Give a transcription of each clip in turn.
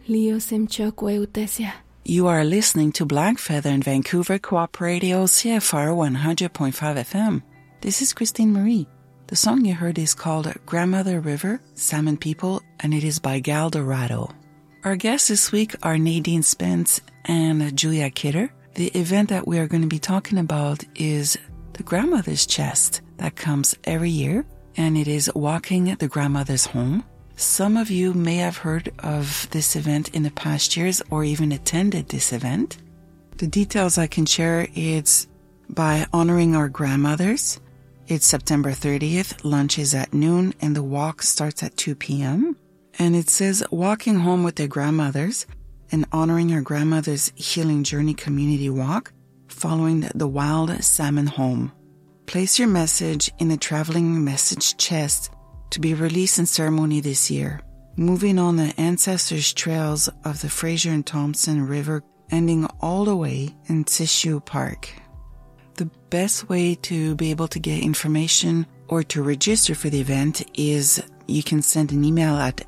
Leo Simchokwe Utesia. You are listening to Blackfeather in Vancouver Co-op Radio CFR 100.5 FM. This is Christine Marie. The song you heard is called Grandmother River, Salmon People, and it is by Gal Dorado. Our guests this week are Nadine Spence and Julia Kidder. The event that we are going to be talking about is the Grandmother's Chest that comes every year, and it is Walking the Grandmother's Home. Some of you may have heard of this event in the past years or even attended this event. The details I can share is by honoring our grandmothers. It's September 30th, lunch is at noon, and the walk starts at 2 p.m. And it says, walking home with their grandmothers and honoring your grandmother's healing journey community walk following the wild salmon home. Place your message in the traveling message chest to be released in ceremony this year, moving on the ancestors' trails of the Fraser and Thompson River, ending all the way in Tissue Park. The best way to be able to get information or to register for the event is you can send an email at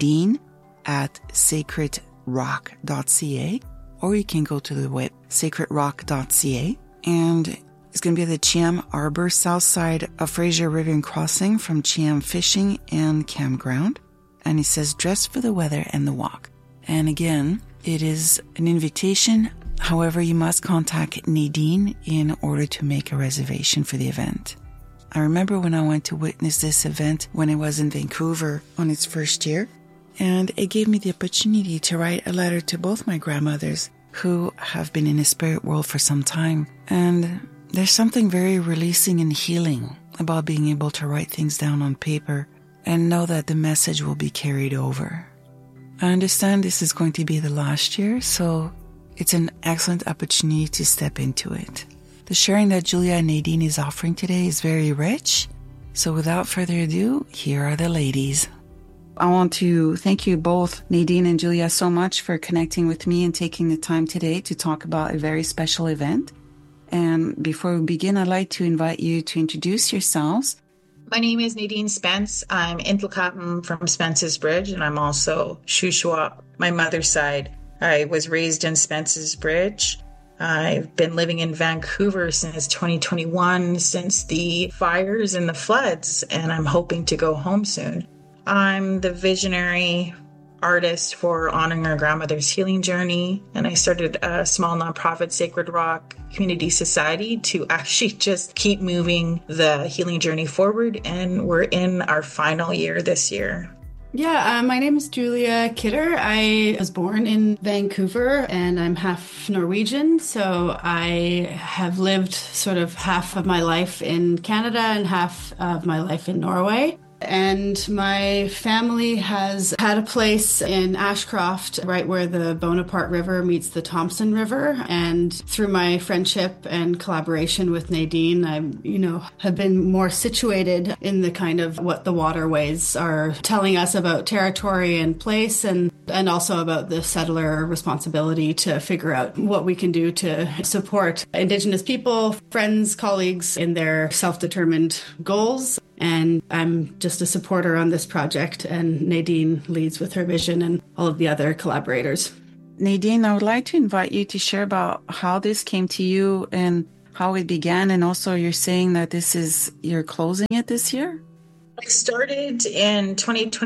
nadine@sacredrock.ca, or you can go to the web sacredrock.ca, and it's going to be at the Chiam Arbor, south side of Fraser River and Crossing from Chiam Fishing and Campground. And it says, dress for the weather and the walk. And again, it is an invitation. However, you must contact Nadine in order to make a reservation for the event. I remember when I went to witness this event when I was in Vancouver on its first year, and it gave me the opportunity to write a letter to both my grandmothers who have been in the spirit world for some time. And there's something very releasing and healing about being able to write things down on paper and know that the message will be carried over. I understand this is going to be the last year, so it's an excellent opportunity to step into it. The sharing that Julia and Nadine is offering today is very rich. So without further ado, here are the ladies. I want to thank you both, Nadine and Julia, so much for connecting with me and taking the time today to talk about a very special event. And before we begin, I'd like to invite you to introduce yourselves. My name is Nadine Spence. I'm Intlakapan from Spence's Bridge, and I'm also Shuswap, my mother's side. I was raised in Spence's Bridge. I've been living in Vancouver since 2021, since the fires and the floods, and I'm hoping to go home soon. I'm the visionary artist for honoring our grandmother's healing journey, and I started a small nonprofit, Sacred Rock Community Society, to actually just keep moving the healing journey forward, and we're in our final year this year. Yeah, my name is Julia Kidder. I was born in Vancouver and I'm half Norwegian, so I have lived sort of half of my life in Canada and half of my life in Norway. And my family has had a place in Ashcroft, right where the Bonaparte River meets the Thompson River. And through my friendship and collaboration with Nadine, I, have been more situated in the kind of what the waterways are telling us about territory and place, and also about the settler responsibility to figure out what we can do to support Indigenous people, friends, colleagues in their self-determined goals. And I'm just a supporter on this project, and Nadine leads with her vision and all of the other collaborators. Nadine, I would like to invite you to share about how this came to you and how it began. And also you're saying that you're closing it this year? I started in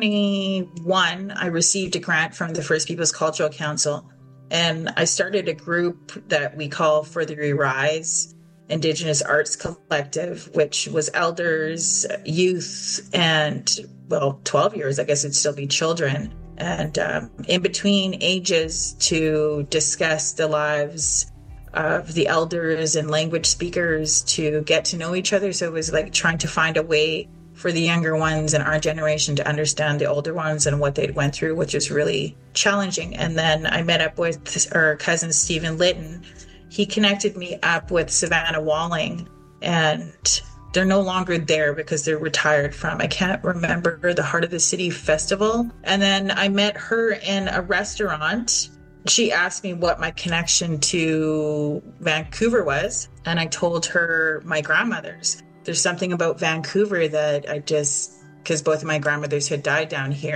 2021. I received a grant from the First Peoples Cultural Council, and I started a group that we call For the Rise Indigenous Arts Collective, which was elders, youth, and 12 years, I guess it'd still be children, and in between ages, to discuss the lives of the elders and language speakers, to get to know each other. So it was like trying to find a way for the younger ones in our generation to understand the older ones and what they'd went through, which was really challenging. And then I met up with our cousin Stephen Litton. He connected me up with Savannah Walling, and they're no longer there because they're retired from, I can't remember, the Heart of the City Festival. And then I met her in a restaurant. She asked me what my connection to Vancouver was, and I told her my grandmother's. There's something about Vancouver that because both of my grandmothers had died down here,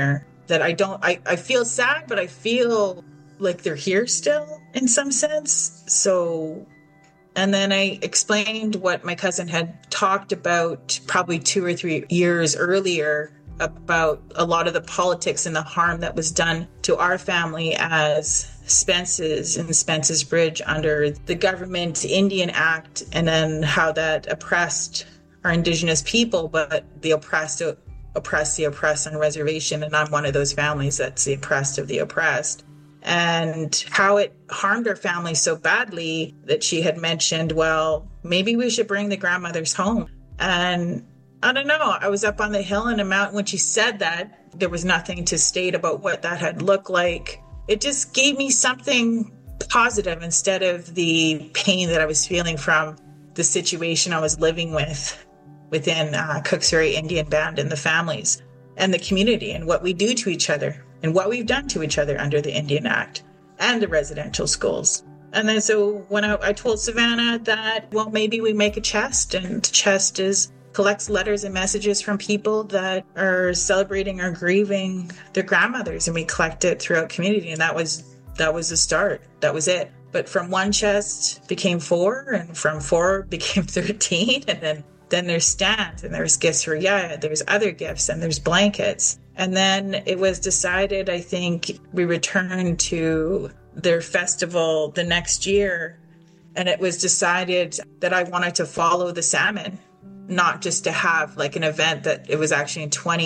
that I feel sad, but I feel like they're here still in some sense. So, and then I explained what my cousin had talked about probably 2 or 3 years earlier about a lot of the politics and the harm that was done to our family as Spence's and Spence's Bridge under the Government Indian Act, and then how that oppressed our Indigenous people, but the oppressed oppress the oppressed on reservation. And I'm one of those families that's the oppressed of the oppressed. And how it harmed our family so badly that she had mentioned, well, maybe we should bring the grandmothers home. And I don't know, I was up on the hill in a mountain when she said that. There was nothing to state about what that had looked like. It just gave me something positive instead of the pain that I was feeling from the situation I was living within Cooksbury Indian Band and the families and the community and what we do to each other and what we've done to each other under the Indian Act and the residential schools. And then so when I told Savannah that, well, maybe we make a chest, and the chest collects letters and messages from people that are celebrating or grieving their grandmothers, and we collect it throughout community. And that was the start. That was it. But from one chest became 4, and from 4 became 13, and then there's stands, and there's gifts for Yaya, there's other gifts, and there's blankets. And then it was decided, I think, we returned to their festival the next year, and it was decided that I wanted to follow the salmon, not just to have like an event that it was actually in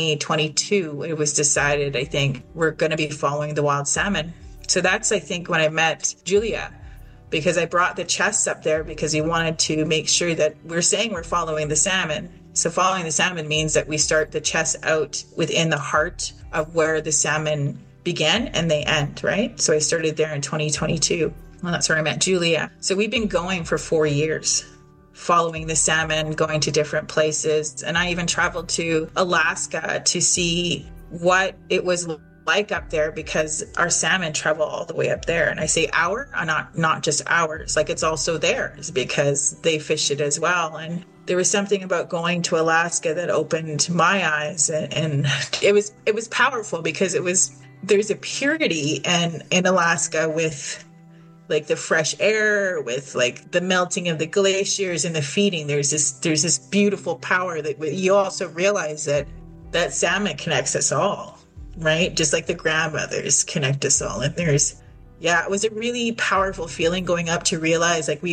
2022. It was decided, I think, we're going to be following the wild salmon. So that's, I think, when I met Julia, because I brought the chests up there because he wanted to make sure that we're saying we're following the salmon. So following the salmon means that we start the chests out within the heart of where the salmon began and they end, right? So I started there in 2022. Well, that's where I met Julia. So we've been going for 4 years, following the salmon, going to different places. And I even traveled to Alaska to see what it was like up there, because our salmon travel all the way up there. And I say not just ours, like it's also theirs, because they fish it as well. And there was something about going to Alaska that opened my eyes, and it was powerful, because there's a purity in Alaska with like the fresh air, with like the melting of the glaciers and the feeding. There's this beautiful power that you also realize that salmon connects us all. Right? Just like the grandmothers connect us all. And it was a really powerful feeling going up to realize like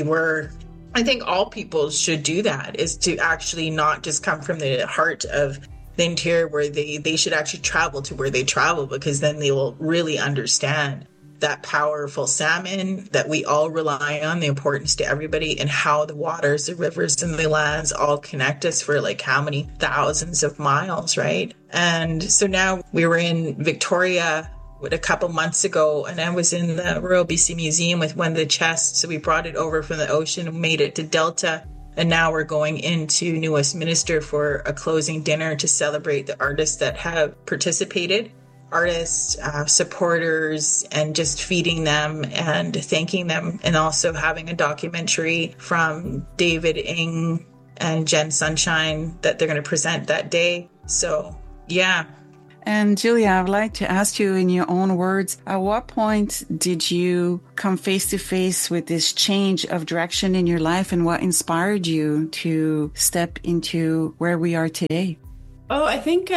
I think all people should do that, is to actually not just come from the heart of the interior where they should actually travel to where they travel, because then they will really understand that powerful salmon that we all rely on, the importance to everybody, and how the waters, the rivers, and the lands all connect us for like how many thousands of miles, right? And so now we were in Victoria a couple months ago, and I was in the Royal BC Museum with one of the chests. So we brought it over from the ocean and made it to Delta. And now we're going into New Westminster for a closing dinner to celebrate the artists that have participated. Artists, supporters, and just feeding them and thanking them, and also having a documentary from David Ng and Jen Sunshine that they're going to present that day. So, yeah. And Julia, I would like to ask you in your own words, at what point did you come face to face with this change of direction in your life, and what inspired you to step into where we are today? Oh, I think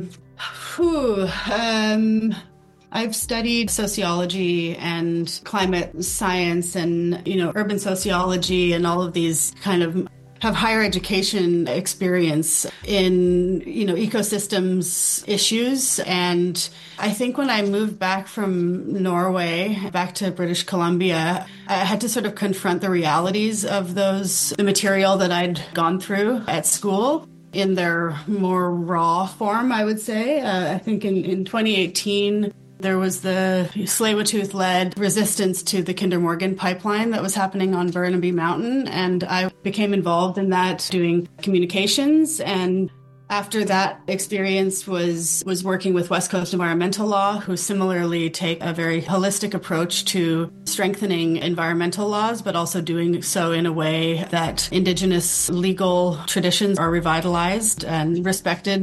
I've studied sociology and climate science and, urban sociology, and all of these kind of have higher education experience in, ecosystems issues. And I think when I moved back from Norway, back to British Columbia, I had to sort of confront the realities of the material that I'd gone through at school in their more raw form, I would say. I think in 2018, there was the Tsleil-Waututh-led resistance to the Kinder Morgan pipeline that was happening on Burnaby Mountain. And I became involved in that, doing communications. And after that experience was working with West Coast Environmental Law, who similarly take a very holistic approach to strengthening environmental laws, but also doing so in a way that Indigenous legal traditions are revitalized and respected.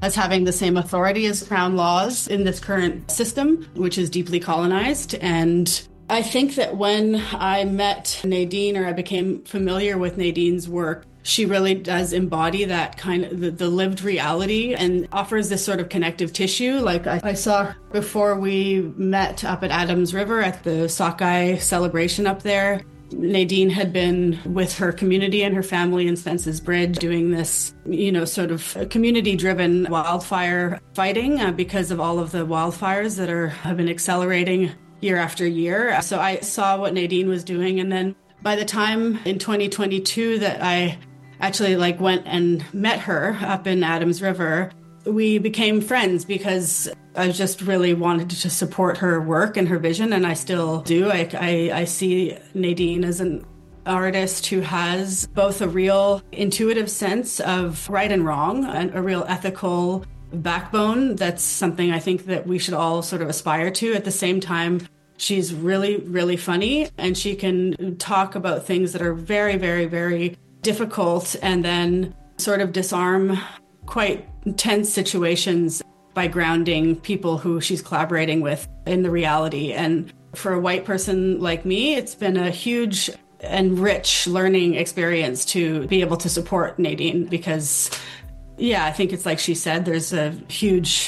as having the same authority as Crown laws in this current system, which is deeply colonized. And I think that when I met Nadine, or I became familiar with Nadine's work, she really does embody that kind of the lived reality and offers this sort of connective tissue. Like I saw her before we met up at Adams River at the sockeye celebration up there. Nadine had been with her community and her family in Spence's Bridge doing this, sort of community-driven wildfire fighting because of all of the wildfires that have been accelerating year after year. So I saw what Nadine was doing. And then by the time in 2022 that I actually went and met her up in Adams River, we became friends because I just really wanted to support her work and her vision, and I still do. I see Nadine as an artist who has both a real intuitive sense of right and wrong and a real ethical backbone. That's something I think that we should all sort of aspire to. At the same time, she's really, really funny, and she can talk about things that are very, very, very difficult and then sort of disarm quite tense situations by grounding people who she's collaborating with in the reality. And for a white person like me, it's been a huge and rich learning experience to be able to support Nadine because, I think it's like she said, there's a huge,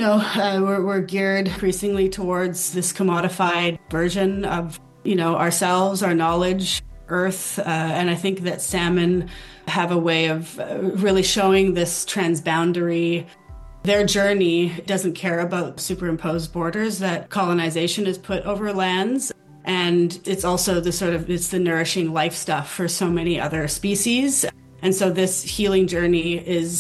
we're geared increasingly towards this commodified version of, ourselves, our knowledge, Earth. And I think that salmon have a way of really showing this transboundary. Their journey doesn't care about superimposed borders that colonization has put over lands. And it's also it's the nourishing life stuff for so many other species. And so this healing journey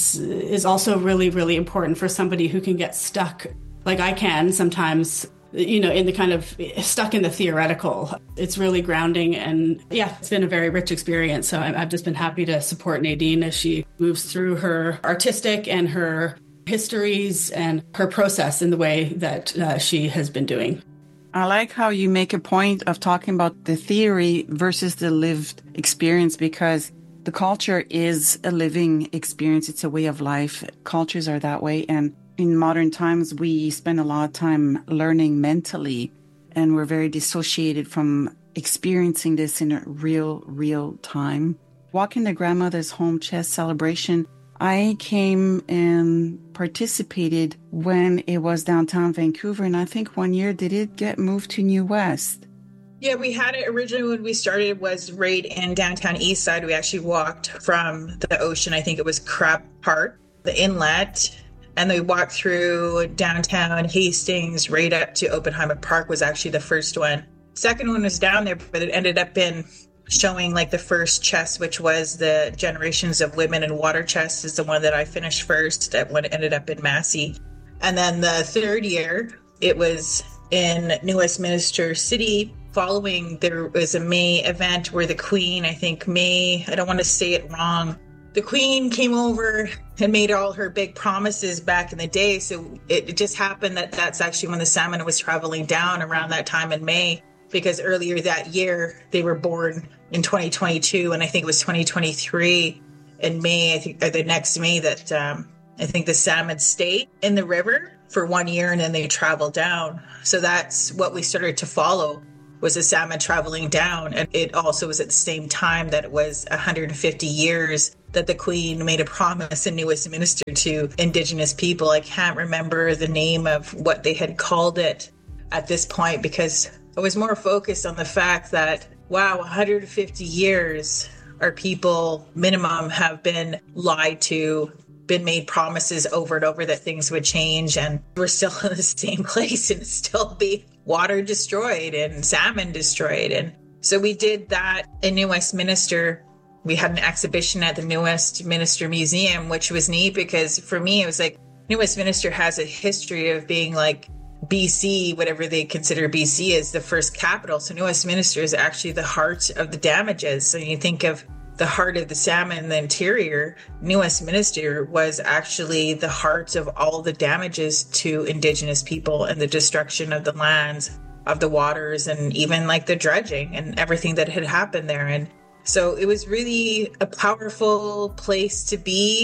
is also really, really important for somebody who can get stuck, like I can sometimes, in the kind of stuck in the theoretical. It's really grounding. And it's been a very rich experience. So I've just been happy to support Nadine as she moves through her artistic and her histories and her process in the way that she has been doing. I like how you make a point of talking about the theory versus the lived experience, because the culture is a living experience. It's a way of life. Cultures are that way. And in modern times, we spend a lot of time learning mentally, and we're very dissociated from experiencing this in a real time. Walking the Grandmother's Home Chest celebration, I came and participated when it was downtown Vancouver, and I think one year, did it get moved to New West? Yeah, we had it originally when we started was right in downtown East Side. We actually walked from the ocean, I think it was Crab Park, the inlet, and they walked through downtown Hastings right up to Oppenheimer Park was actually the first one. Second one was down there, but it ended up in showing the first chest, which was the Generations of Women in Water chest, is the one that I finished first. That one ended up in Massey. And then the third year, it was in New Westminster City. Following, there was a May event where the Queen, I don't want to say it wrong, the Queen came over and made all her big promises back in the day. So it just happened that that's actually when the salmon was traveling down around that time in May, because earlier that year they were born in 2022, and I think it was 2023 in May, I think, or the next May, that I think the salmon stayed in the river for 1 year and then they traveled down. So that's what we started to follow, was the salmon traveling down. And it also was at the same time that it was 150 years that the Queen made a promise in New Westminster to Indigenous people. I can't remember the name of what they had called it at this point, because I was more focused on the fact that, wow, 150 years our people minimum have been lied to, been made promises over and over that things would change, and we're still in the same place and still be water destroyed and salmon destroyed. And so we did that in New Westminster. We had an exhibition at the New Westminster Museum, which was neat because for me, it was like New Westminster has a history of being like BC, whatever they consider BC is, the first capital. So New Westminster is actually the heart of the damages. So you think of the heart of the salmon, the interior, New Westminster was actually the heart of all the damages to Indigenous people and the destruction of the lands, of the waters, and even like the dredging and everything that had happened there. And so it was really a powerful place to be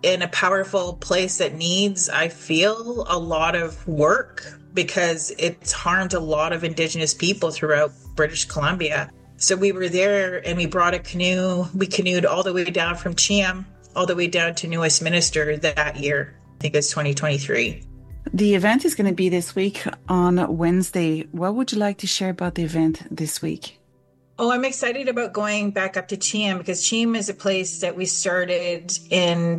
in a powerful place that needs, I feel, a lot of work because it's harmed a lot of Indigenous people throughout British Columbia. So we were there and we brought a canoe. We canoed all the way down from Chiam, all the way down to New Westminster that year. I think it's 2023. The event is going to be this week on Wednesday. What would you like to share about the event this week? Oh, I'm excited about going back up to Chiam because Chiam is a place that we started in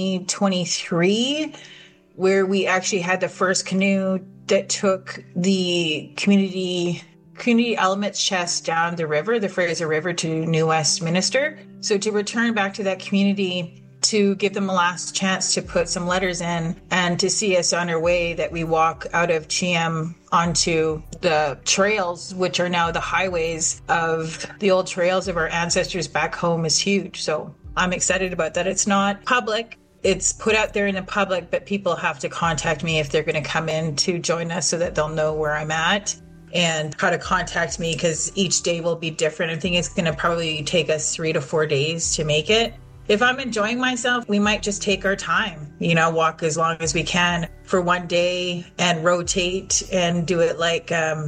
2023, where we actually had the first canoe that took the community elements chest down the river, the Fraser River, to New Westminster. So to return back to that community, to give them a last chance to put some letters in and to see us on our way, that we walk out of Chiam onto the trails, which are now the highways of the old trails of our ancestors back home, is huge. So I'm excited about that. It's not public. It's put out there in the public, but people have to contact me if they're going to come in to join us so that they'll know where I'm at and how to contact me, because each day will be different. I think it's going to probably take us 3 to 4 days to make it. If I'm enjoying myself, we might just take our time, walk as long as we can for one day and rotate and do it like,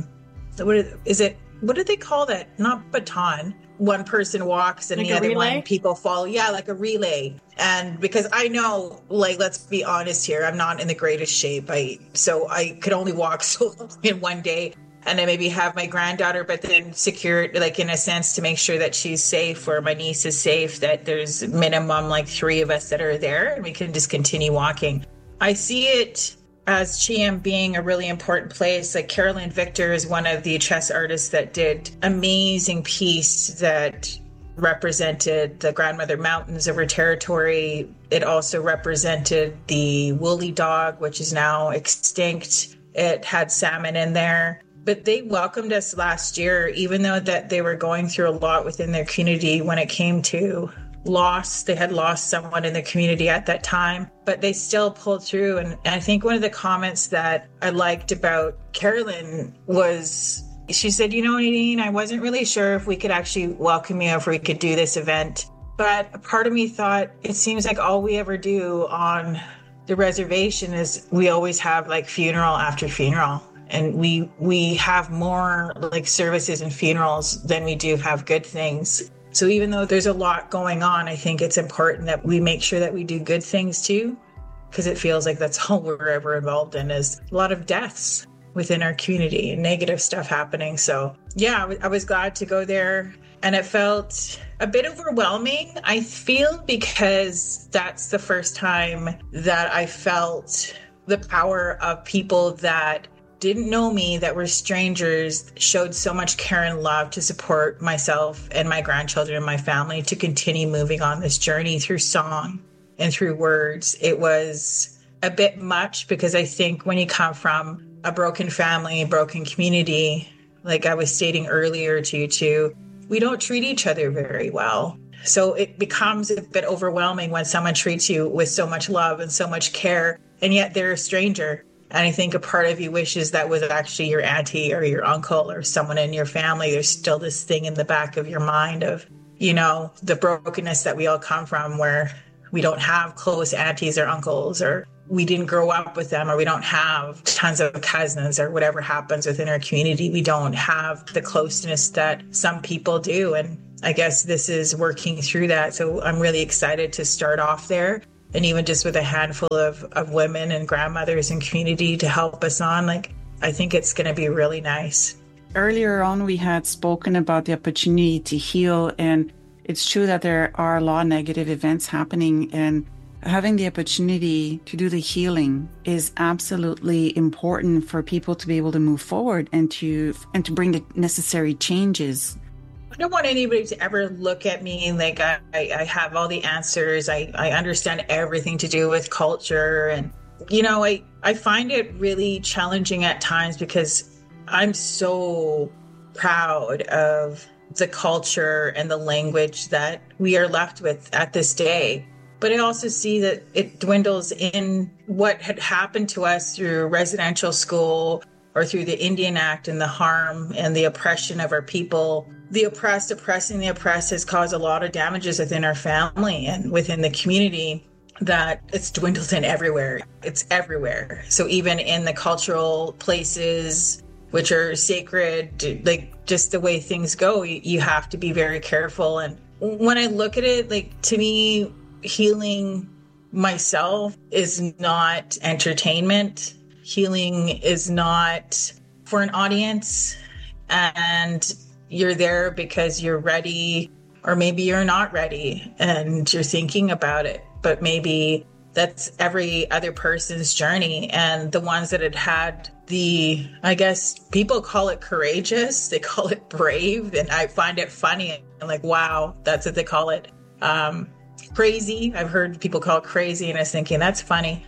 what do they call that? Not baton. One person walks and like the other relay? One people follow. Yeah, like a relay. And because I know, let's be honest here, I'm not in the greatest shape. So I could only walk so long in one day. And I maybe have my granddaughter, but then secure, in a sense, to make sure that she's safe or my niece is safe, that there's minimum 3 of us that are there and we can just continue walking. I see it as Chiam being a really important place. Like Carolyn Victor is one of the chess artists that did amazing piece that represented the Grandmother Mountains of her territory. It also represented the woolly dog, which is now extinct. It had salmon in there. But they welcomed us last year, even though that they were going through a lot within their community when it came to loss. They had lost someone in the community at that time, but they still pulled through. And I think one of the comments that I liked about Carolyn was, she said, Nadine, I wasn't really sure if we could actually welcome you, if we could do this event. But a part of me thought, it seems like all we ever do on the reservation is we always have funeral after funeral. And we have more services and funerals than we do have good things. So even though there's a lot going on, I think it's important that we make sure that we do good things too, because it feels like that's all we're ever involved in, is a lot of deaths within our community and negative stuff happening. So yeah, I was glad to go there. And it felt a bit overwhelming, I feel, because that's the first time that I felt the power of people that didn't know me, that were strangers, showed so much care and love to support myself and my grandchildren and my family to continue moving on this journey through song and through words. It was a bit much because I think when you come from a broken family, broken community, like I was stating earlier to you too, we don't treat each other very well. So it becomes a bit overwhelming when someone treats you with so much love and so much care, and yet they're a stranger. And I think a part of you wishes that was actually your auntie or your uncle or someone in your family. There's still this thing in the back of your mind of, the brokenness that we all come from, where we don't have close aunties or uncles, or we didn't grow up with them, or we don't have tons of cousins, or whatever happens within our community. We don't have the closeness that some people do. And I guess this is working through that. So I'm really excited to start off there. And even just with a handful of women and grandmothers and community to help us on, I think it's going to be really nice. Earlier on, we had spoken about the opportunity to heal. And it's true that there are a lot of negative events happening. And having the opportunity to do the healing is absolutely important for people to be able to move forward and to bring the necessary changes. I don't want anybody to ever look at me like I have all the answers. I understand everything to do with culture. And, I find it really challenging at times because I'm so proud of the culture and the language that we are left with at this day. But I also see that it dwindles in what had happened to us through residential school or through the Indian Act and the harm and the oppression of our people. The oppressed oppressing the oppressed has caused a lot of damages within our family and within the community. that it's dwindled in everywhere. It's everywhere. So even in the cultural places which are sacred, like just the way things go, you have to be very careful. And when I look at it, like to me, healing myself is not entertainment. Healing is not for an audience, and you're there because you're ready, or maybe you're not ready and you're thinking about it. But maybe that's every other person's journey. And the ones that had the, I guess people call it courageous, they call it brave. And I find it funny. I'm like, wow, that's what they call it. Crazy. I've heard people call it crazy, and I was thinking that's funny.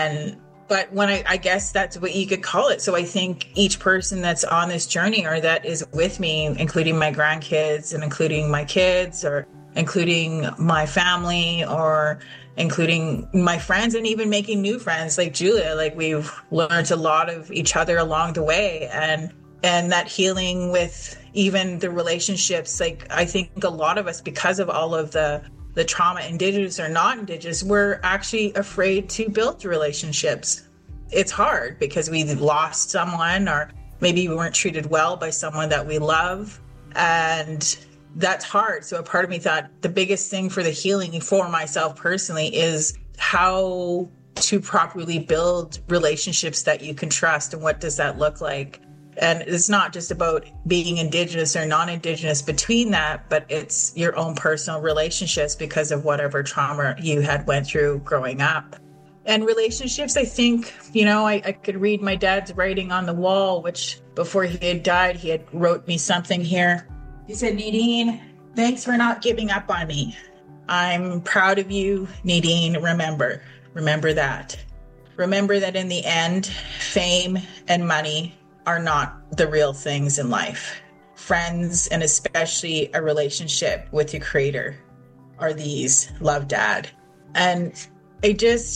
But when I guess that's what you could call it. So I think each person that's on this journey or that is with me, including my grandkids and including my kids, or including my family, or including my friends, and even making new friends like Julia, like we've learned a lot of each other along the way. And that healing with even the relationships, like I think a lot of us, because of all of the trauma, Indigenous or not Indigenous, we're actually afraid to build relationships. It's hard because we lost someone, or maybe we weren't treated well by someone that we love. And that's hard. So a part of me thought the biggest thing for the healing for myself personally is how to properly build relationships that you can trust. And what does that look like? And it's not just about being Indigenous or non-Indigenous between that, but it's your own personal relationships because of whatever trauma you had went through growing up. And relationships, I think, I could read my dad's writing on the wall, which before he had died, he had wrote me something here. He said, Nadine, thanks for not giving up on me. I'm proud of you, Nadine. Remember that. Remember that in the end, fame and money are not the real things in life. Friends, and especially a relationship with your creator, are these. Love, Dad. And I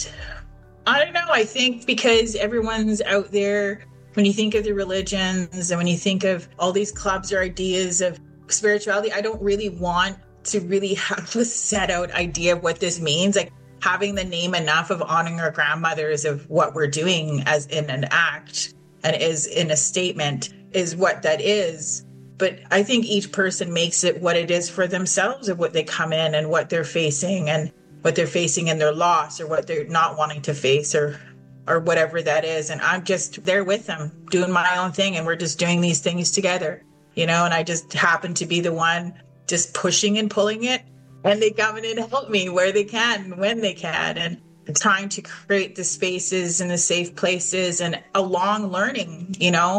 don't know, I think because everyone's out there, when you think of the religions and when you think of all these clubs or ideas of spirituality, I don't really want to really have a set out idea of what this means. Like having the name enough of honoring our grandmothers, of what we're doing as in an act and is in a statement, is what that is. But I think each person makes it what it is for themselves, of what they come in and what they're facing, and what they're facing in their loss, or what they're not wanting to face, or whatever that is. And I'm just there with them doing my own thing, and we're just doing these things together, and I just happen to be the one just pushing and pulling it, and they come in and help me where they can, when they can, and trying to create the spaces and the safe places, and a long learning,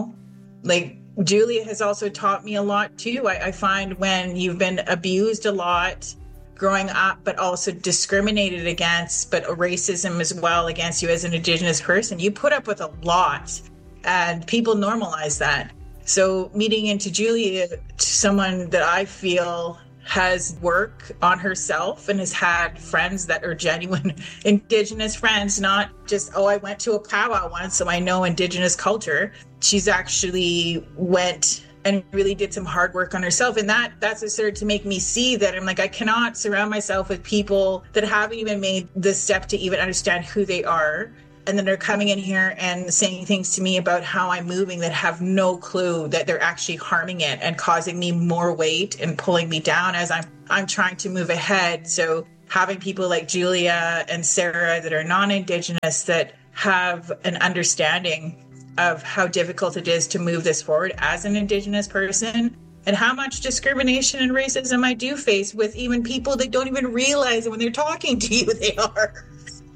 like Julia has also taught me a lot too. I find when you've been abused a lot growing up, but also discriminated against, but racism as well against you as an Indigenous person, you put up with a lot, and people normalize that. So meeting into Julia, someone that I feel has work on herself and has had friends that are genuine Indigenous friends, not just, I went to a powwow once, so I know Indigenous culture. She's actually went and really did some hard work on herself. And that's what started to make me see that I'm like, I cannot surround myself with people that haven't even made the step to even understand who they are. And then they're coming in here and saying things to me about how I'm moving that have no clue that they're actually harming it and causing me more weight and pulling me down as I'm trying to move ahead. So having people like Julia and Sarah that are non-Indigenous that have an understanding of how difficult it is to move this forward as an Indigenous person, and how much discrimination and racism I do face with even people that don't even realize that when they're talking to you, they are.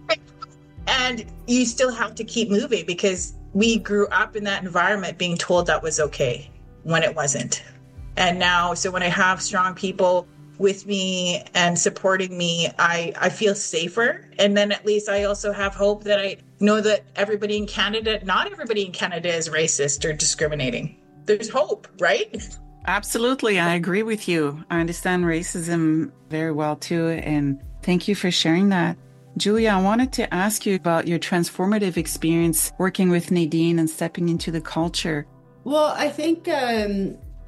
And you still have to keep moving because we grew up in that environment being told that was okay when it wasn't. And now, so when I have strong people with me and supporting me, I feel safer. And then at least I also have hope that I know that everybody in Canada, not everybody in Canada is racist or discriminating. There's hope, right? Absolutely. I agree with you. I understand racism very well too. And thank you for sharing that. Julia, I wanted to ask you about your transformative experience working with Nadine and stepping into the culture. Well, I think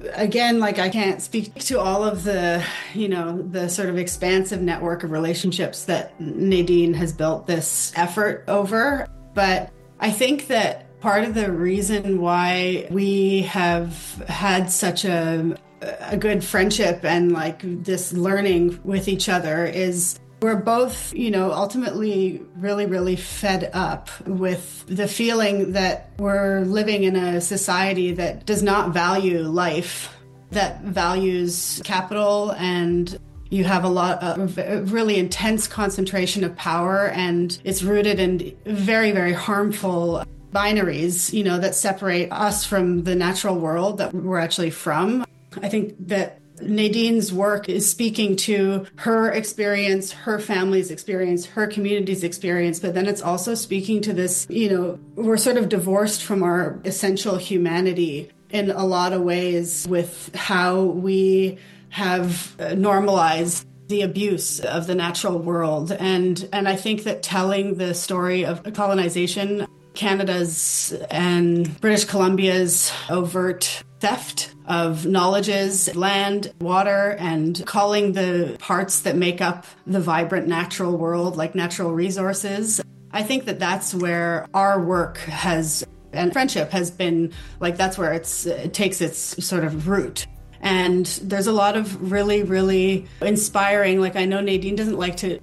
Again, like I can't speak to all of the, the sort of expansive network of relationships that Nadine has built this effort over. But I think that part of the reason why we have had such a good friendship and like this learning with each other is we're both, ultimately really, really fed up with the feeling that we're living in a society that does not value life, that values capital, and you have a lot of really intense concentration of power, and it's rooted in very, very harmful binaries, that separate us from the natural world that we're actually from. I think that Nadine's work is speaking to her experience, her family's experience, her community's experience, but then it's also speaking to this, we're sort of divorced from our essential humanity in a lot of ways with how we have normalized the abuse of the natural world. And I think that telling the story of colonization, Canada's and British Columbia's overt theft of knowledges, land, water, and calling the parts that make up the vibrant natural world like natural resources. I think that that's where our work has, and friendship has been, like that's where it takes its sort of root. And there's a lot of really, really inspiring, like I know Nadine doesn't like to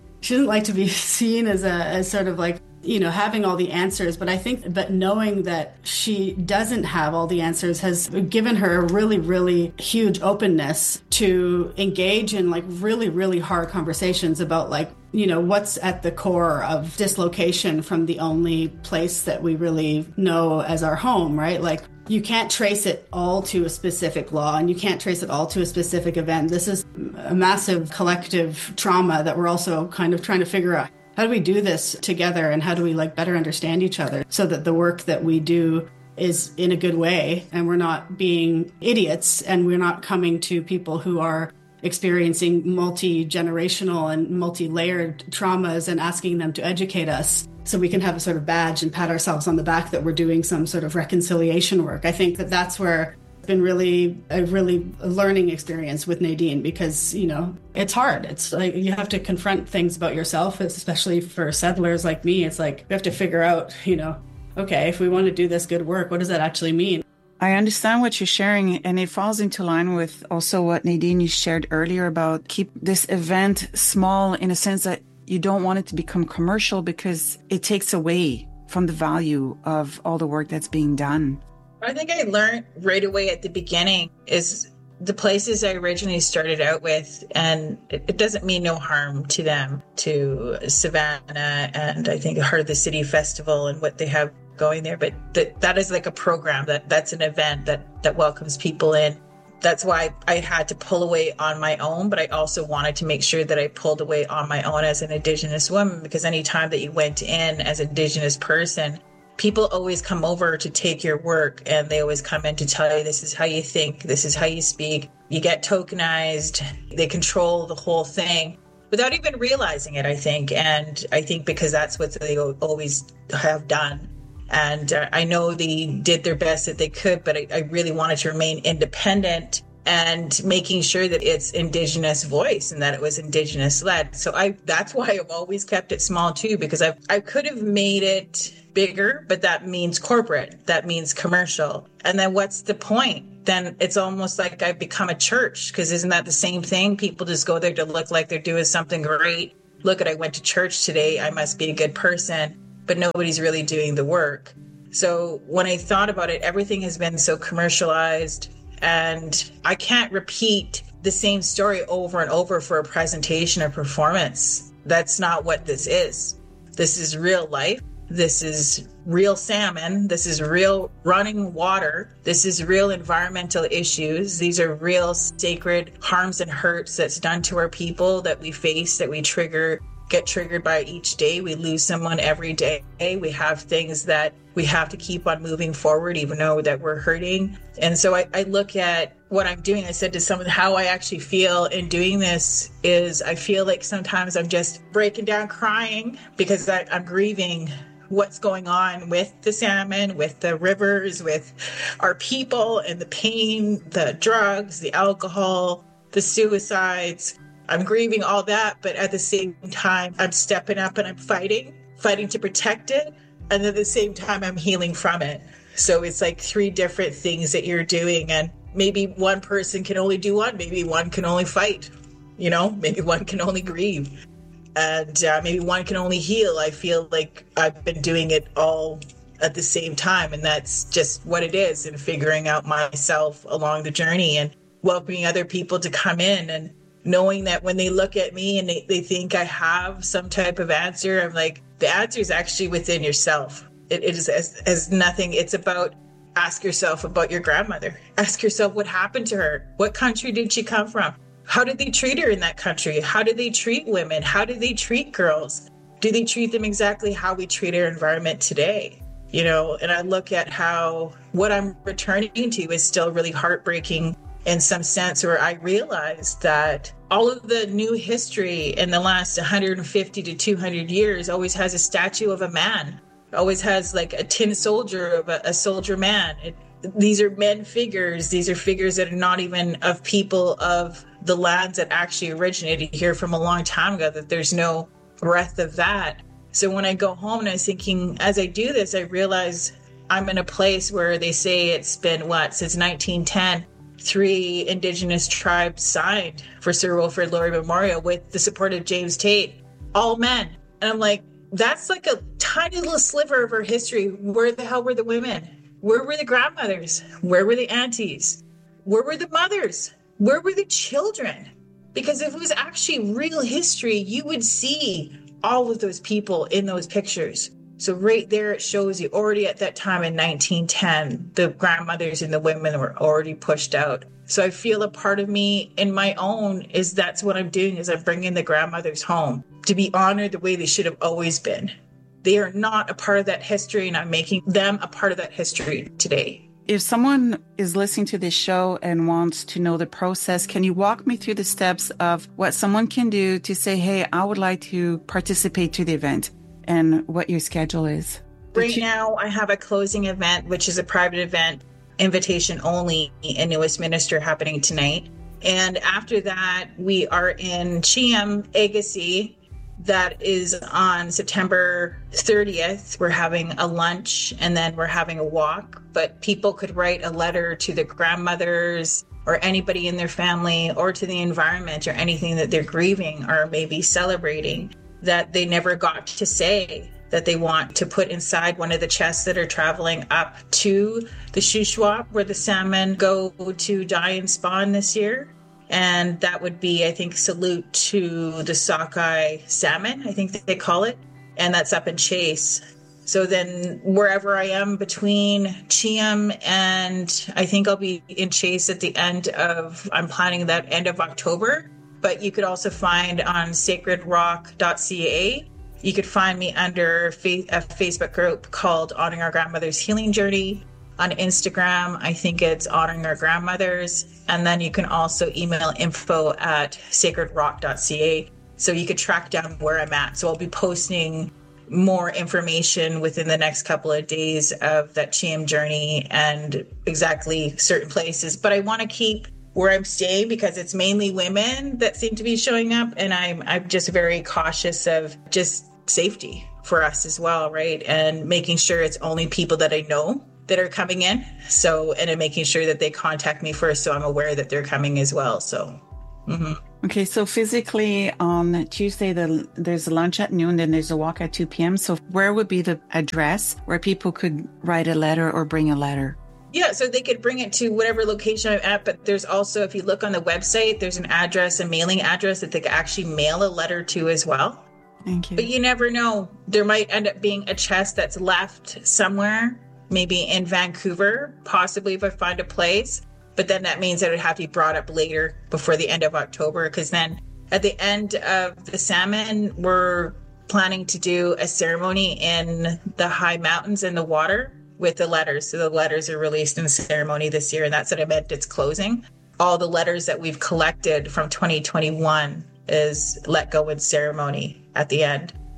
be seen as sort of like, having all the answers. But I think that knowing that she doesn't have all the answers has given her a really, really huge openness to engage in like really, really hard conversations about like, what's at the core of dislocation from the only place that we really know as our home, right? Like you can't trace it all to a specific law and you can't trace it all to a specific event. This is a massive collective trauma that we're also kind of trying to figure out. How do we do this together, and how do we like better understand each other so that the work that we do is in a good way and we're not being idiots and we're not coming to people who are experiencing multi-generational and multi-layered traumas and asking them to educate us so we can have a sort of badge and pat ourselves on the back that we're doing some sort of reconciliation work. I think that that's where been really a learning experience with Nadine because, it's hard. It's like you have to confront things about yourself, especially for settlers like me. It's like we have to figure out, okay, if we want to do this good work, what does that actually mean? I understand what you're sharing, and it falls into line with also what Nadine you shared earlier about keep this event small in a sense that you don't want it to become commercial because it takes away from the value of all the work that's being done. I think I learned right away at the beginning is the places I originally started out with, and it doesn't mean no harm to them, to Savannah and I think Heart of the City Festival and what they have going there. But that is like a program that's an event that welcomes people in. That's why I had to pull away on my own, but I also wanted to make sure that I pulled away on my own as an Indigenous woman, because anytime that you went in as an Indigenous person, people always come over to take your work and they always come in to tell you this is how you think, this is how you speak. You get tokenized. They control the whole thing without even realizing it, I think. And I think because that's what they always have done. And I know they did their best that they could, but I really wanted to remain independent and making sure that it's Indigenous voice and that it was Indigenous led. So that's why I've always kept it small too, because I could have made it bigger, but that means corporate, that means commercial. And then what's the point? Then it's almost like I've become a church, because isn't that the same thing? People just go there to look like they're doing something great. Look I went to church today. I must be a good person, but nobody's really doing the work. So when I thought about it, everything has been so commercialized, and I can't repeat the same story over and over for a presentation or performance. That's not what this is. This is real life. This is real salmon. This is real running water. This is real environmental issues. These are real sacred harms and hurts that's done to our people that we face, that we get triggered by each day. We lose someone every day. We have things that we have to keep on moving forward, even though that we're hurting. And so I look at what I'm doing. I said to someone, how I actually feel in doing this is I feel like sometimes I'm just breaking down crying because I'm grieving what's going on with the salmon, with the rivers, with our people and the pain, the drugs, the alcohol, the suicides. I'm grieving all that, but at the same time, I'm stepping up and I'm fighting to protect it. And at the same time, I'm healing from it. So it's like 3 different things that you're doing. And maybe one person can only do one. Maybe one can only fight. Maybe one can only grieve. And maybe one can only heal. I feel like I've been doing it all at the same time. And that's just what it is. And figuring out myself along the journey and welcoming other people to come in, and knowing that when they look at me and they think I have some type of answer, I'm like, the answer is actually within yourself. It is as nothing. It's about, ask yourself about your grandmother. Ask yourself what happened to her. What country did she come from? How did they treat her in that country? How did they treat women? How did they treat girls? Do they treat them exactly how we treat our environment today? And I look at how what I'm returning to is still really heartbreaking in some sense, where I realized that all of the new history in the last 150 to 200 years always has a statue of a man. It always has like a tin soldier of a soldier man. These are men figures. These are figures that are not even of people of the lands that actually originated here from a long time ago, that there's no breath of that. So when I go home and I was thinking, as I do this, I realize I'm in a place where they say it's been, since 1910, 3 Indigenous tribes signed for Sir Wilfrid Laurier Memorial with the support of James Tate, all men. And I'm like, that's like a tiny little sliver of our history. Where the hell were the women? Where were the grandmothers? Where were the aunties? Where were the mothers? Where were the children? Because if it was actually real history, you would see all of those people in those pictures. So right there, it shows you already at that time in 1910, the grandmothers and the women were already pushed out. So I feel a part of me in my own is that's what I'm doing, is I'm bringing the grandmothers home to be honored the way they should have always been. They are not a part of that history, and I'm making them a part of that history today. If someone is listening to this show and wants to know the process, can you walk me through the steps of what someone can do to say, hey, I would like to participate to the event, and what your schedule is? Right now, I have a closing event, which is a private event, invitation only, in New Westminster, happening tonight. And after that, we are in Cheam, Agassiz. That is on September 30th. We're having a lunch, and then we're having a walk. But people could write a letter to their grandmothers or anybody in their family, or to the environment, or anything that they're grieving or maybe celebrating that they never got to say, that they want to put inside one of the chests that are traveling up to the Shuswap, where the salmon go to die and spawn this year. And that would be, I think, salute to the sockeye salmon, I think they call it. And that's up in Chase. So then wherever I am between Cheam and I think I'll be in Chase at the I'm planning that end of October. But you could also find on sacredrock.ca. You could find me under a Facebook group called Honoring Our Grandmother's Healing Journey. On Instagram, I think it's Honoring Our Grandmothers. And then you can also email info@sacredrock.ca. So you could track down where I'm at. So I'll be posting more information within the next couple of days of that Cheam journey and exactly certain places. But I want to keep where I'm staying because it's mainly women that seem to be showing up. And I'm just very cautious of just safety for us as well, right? And making sure it's only people that I know that are coming in. So, and I'm making sure that they contact me first so I'm aware that they're coming as well. So, Okay, so physically on Tuesday, there's a lunch at noon, then there's a walk at 2 p.m. So where would be the address where people could write a letter or bring a letter? Yeah, so they could bring it to whatever location I'm at, but there's also, if you look on the website, there's an address, a mailing address that they could actually mail a letter to as well. Thank you. But you never know. There might end up being a chest that's left somewhere, maybe in Vancouver, possibly if I find a place. But then that means that it would have to be brought up later before the end of October, because then at the end of the salmon, we're planning to do a ceremony in the high mountains in the water with the letters. So the letters are released in the ceremony this year, and that's what I meant, it's closing. All the letters that we've collected from 2021 is let go in ceremony at the end.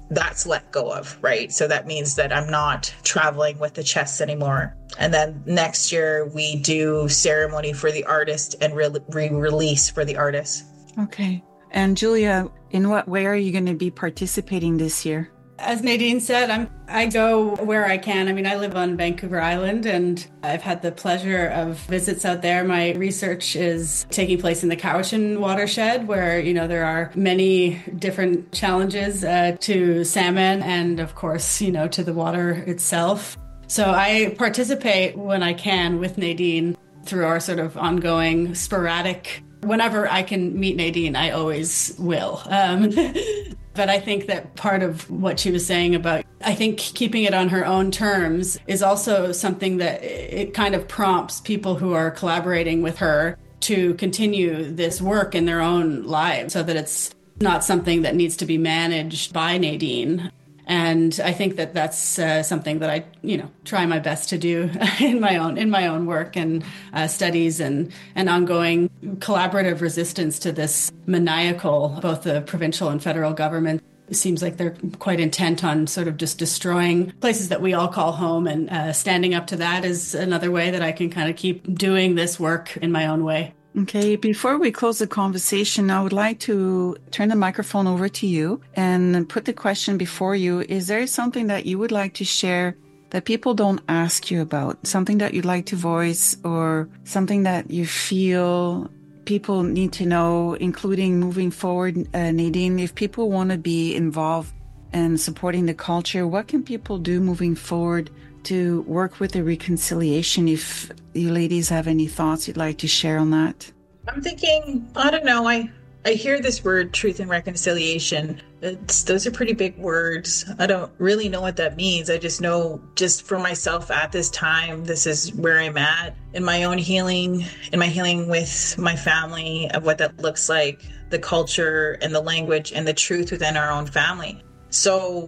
that's let go of, right? So that means that I'm not traveling with the chests anymore. And then next year we do ceremony for the artist and re-release for the artist. Okay. And Julia, in what way are you going to be participating this year? As Nadine said, I go where I can. I mean, I live on Vancouver Island and I've had the pleasure of visits out there. My research is taking place in the Cowichan watershed where, there are many different challenges to salmon and of course, to the water itself. So I participate when I can with Nadine through our sort of ongoing sporadic. Whenever I can meet Nadine, I always will. But I think that part of what she was saying about, I think keeping it on her own terms is also something that it kind of prompts people who are collaborating with her to continue this work in their own lives so that it's not something that needs to be managed by Nadine. And I think that that's something that I, try my best to do in my own work and studies and ongoing collaborative resistance to this maniacal, both the provincial and federal government. It seems like they're quite intent on sort of just destroying places that we all call home, and standing up to that is another way that I can kind of keep doing this work in my own way. Okay, before we close the conversation, I would like to turn the microphone over to you and put the question before you. Is there something that you would like to share that people don't ask you about? Something that you'd like to voice or something that you feel people need to know, including moving forward? Nadine, if people want to be involved and supporting the culture, what can people do moving forward to work with the reconciliation? If you ladies have any thoughts you'd like to share on that. I'm thinking, I don't know, I hear this word truth and reconciliation. Those are pretty big words. I don't really know what that means. I just know, just for myself at this time, this is where I'm at in my own healing, in my healing with my family, of what that looks like, the culture and the language and the truth within our own family. So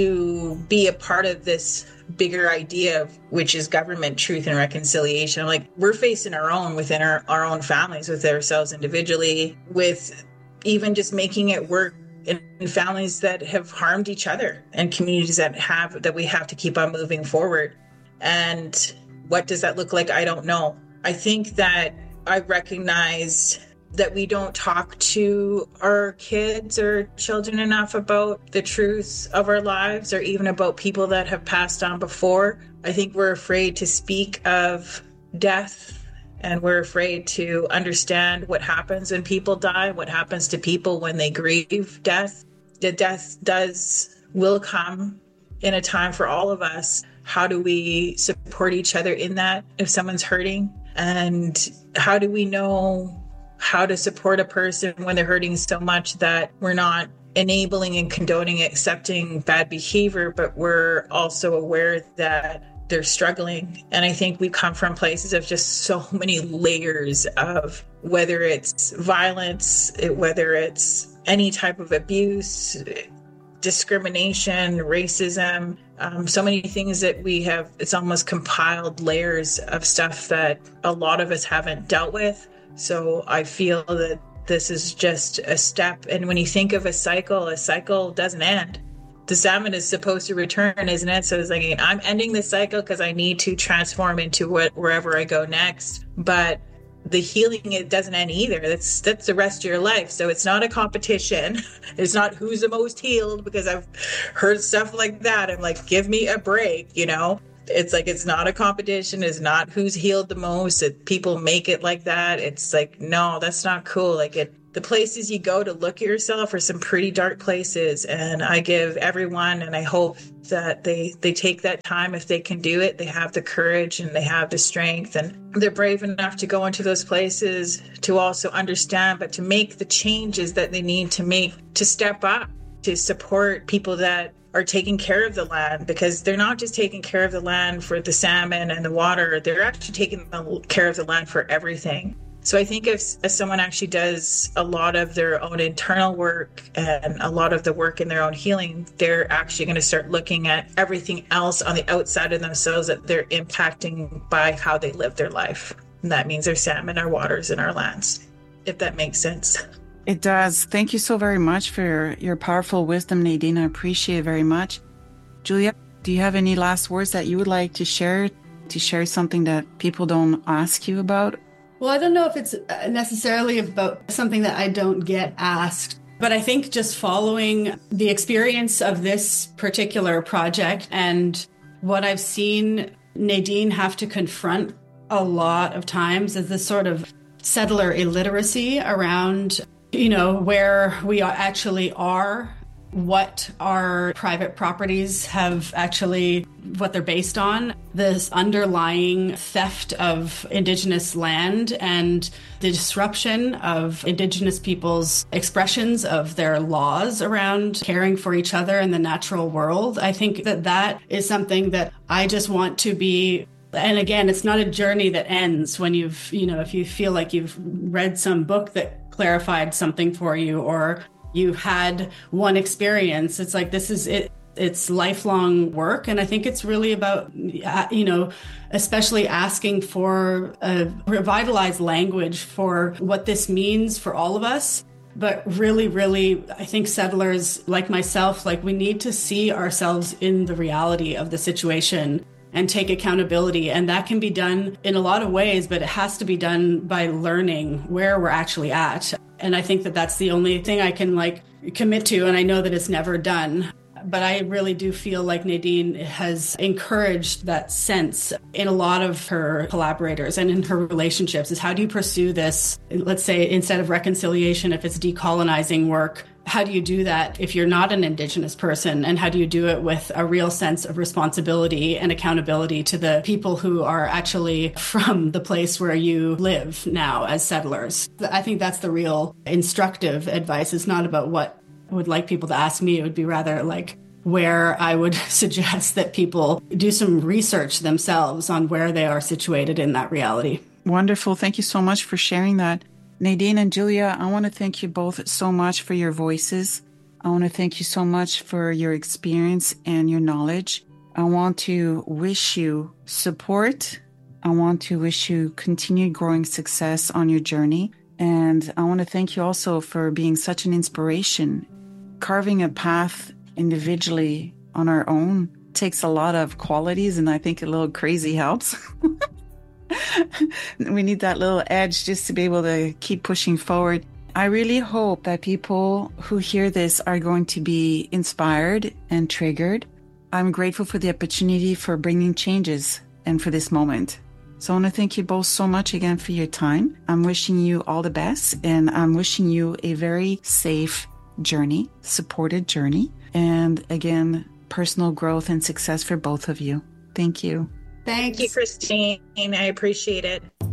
to be a part of this bigger idea, which is government truth and reconciliation, like, we're facing our own within our own families, with ourselves individually, with even just making it work in families that have harmed each other and communities that we have to keep on moving forward. And what does that look like? I don't know. I think that I recognize that we don't talk to our kids or children enough about the truths of our lives, or even about people that have passed on before. I think we're afraid to speak of death, and we're afraid to understand what happens when people die, what happens to people when they grieve death. The death will come in a time for all of us. How do we support each other in that if someone's hurting? And how do we know how to support a person when they're hurting so much that we're not enabling and condoning accepting bad behavior, but we're also aware that they're struggling? And I think we come from places of just so many layers of, whether it's violence, whether it's any type of abuse, discrimination, racism, so many things that we have. It's almost compiled layers of stuff that a lot of us haven't dealt with. So I feel that this is just a step. And when you think of a cycle doesn't end. The salmon is supposed to return, isn't it? So it's like, I'm ending this cycle because I need to transform into wherever I go next. But the healing, it doesn't end either. That's the rest of your life. So it's not a competition. It's not who's the most healed, because I've heard stuff like that. I'm like, give me a break, It's like, it's not a competition. It's not who's healed the most. People make it like that. It's like, no, that's not cool. The places you go to look at yourself are some pretty dark places. And I give everyone, and I hope that they take that time, if they can do it. They have the courage and they have the strength, and they're brave enough to go into those places to also understand, but to make the changes that they need to make, to step up, to support people that are taking care of the land, because they're not just taking care of the land for the salmon and the water, they're actually taking care of the land for everything. So I think if someone actually does a lot of their own internal work and a lot of the work in their own healing, they're actually going to start looking at everything else on the outside of themselves that they're impacting by how they live their life. And that means our salmon, our waters, and our lands, if that makes sense. It does. Thank you so very much for your powerful wisdom, Nadine. I appreciate it very much. Julia, do you have any last words that you would like to share something that people don't ask you about? Well, I don't know if it's necessarily about something that I don't get asked, but I think just following the experience of this particular project and what I've seen Nadine have to confront a lot of times is this sort of settler illiteracy around, where we actually are, what our private properties have actually, what they're based on, this underlying theft of Indigenous land and the disruption of Indigenous people's expressions of their laws around caring for each other in the natural world. I think that is something that I just want to be. And again, it's not a journey that ends when if you feel like you've read some book that clarified something for you, or you had one experience. It's like, this is it. It's lifelong work. And I think it's really about, especially asking for a revitalized language for what this means for all of us. But really, really, I think settlers like myself, we need to see ourselves in the reality of the situation and take accountability. And that can be done in a lot of ways, but it has to be done by learning where we're actually at. And I think that that's the only thing I can commit to. And I know that it's never done. But I really do feel like Nadine has encouraged that sense in a lot of her collaborators and in her relationships is, how do you pursue this? Let's say instead of reconciliation, if it's decolonizing work, how do you do that if you're not an Indigenous person? And how do you do it with a real sense of responsibility and accountability to the people who are actually from the place where you live now as settlers? I think that's the real instructive advice. It's not about what I would like people to ask me. It would be rather where I would suggest that people do some research themselves on where they are situated in that reality. Wonderful. Thank you so much for sharing that. Nadine and Julia, I want to thank you both so much for your voices. I want to thank you so much for your experience and your knowledge. I want to wish you support. I want to wish you continued growing success on your journey. And I want to thank you also for being such an inspiration. Carving a path individually on our own takes a lot of qualities, and I think a little crazy helps. We need that little edge just to be able to keep pushing forward. I really hope that people who hear this are going to be inspired and triggered. I'm grateful for the opportunity for bringing changes and for this moment. So I want to thank you both so much again for your time. I'm wishing you all the best, and I'm wishing you a very safe journey, supported journey, and again, personal growth and success for both of you. Thank you. Thanks. Thank you, Christine. I appreciate it.